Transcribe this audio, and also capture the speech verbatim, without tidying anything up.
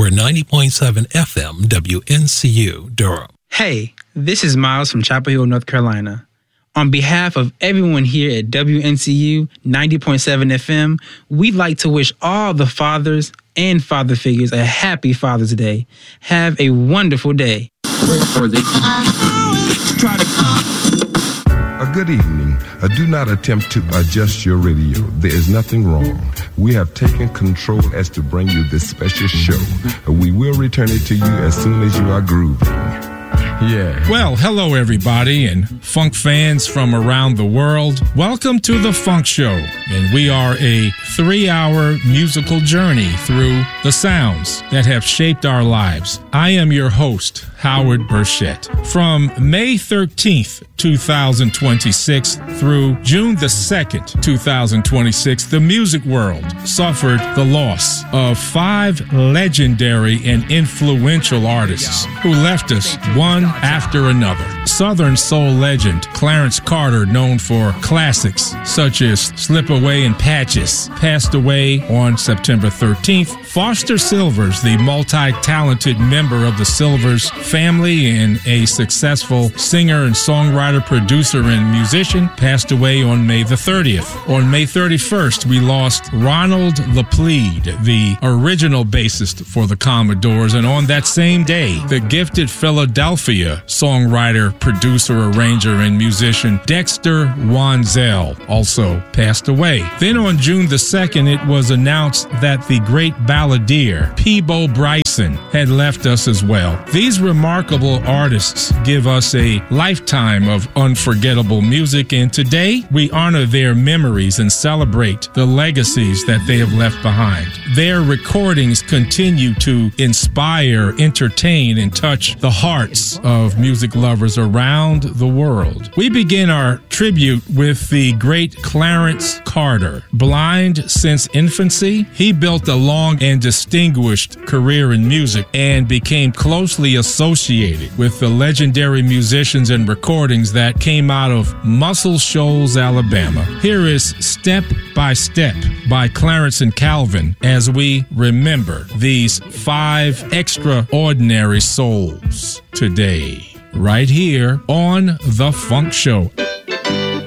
We're ninety point seven F M W N C U, Durham. Hey, this is Miles from Chapel Hill, North Carolina. On behalf of everyone here at W N C U ninety point seven F M, we'd like to wish all the fathers and father figures a happy Father's Day. Have a wonderful day. A good evening. Uh, do not attempt to adjust your radio. There is nothing wrong. We have taken control as to bring you this special show. Uh, we will return it to you as soon as you are grooving. Yeah. Well, hello everybody and funk fans from around the world. Welcome to The Funk Show. And we are a three-hour musical journey through the sounds that have shaped our lives. I am your host, Howard Burchett. From May thirteenth, twenty twenty-six through June the second, twenty twenty-six, the music world suffered the loss of five legendary and influential artists who left us one after another. Southern soul legend Clarence Carter, known for classics such as Slip Away and Patches, passed away on September thirteenth. Foster Silvers, the multi-talented member of the Silvers family and a successful singer and songwriter, producer, and musician, passed away on May the thirtieth. On May thirty-first, we lost Ronald LaPleed, the original bassist for the Commodores, and on that same day, the gifted Philadelphia songwriter, producer, arranger, and musician Dexter Wansel also passed away. Then on June the second, it was announced that the great balladeer Peabo Bryson had left us as well. These remarkable artists give us a lifetime of unforgettable music, and today we honor their memories and celebrate the legacies that they have left behind. Their recordings continue to inspire, entertain, and touch the hearts of music lovers around the world. We begin our tribute with the great Clarence Carter. Blind since infancy, he built a long and distinguished career in music and became closely associated with the legendary musicians and recordings that came out of Muscle Shoals, Alabama. Here is Step by Step by Clarence and Calvin as we remember these five extraordinary souls today, right here on The Funk Show.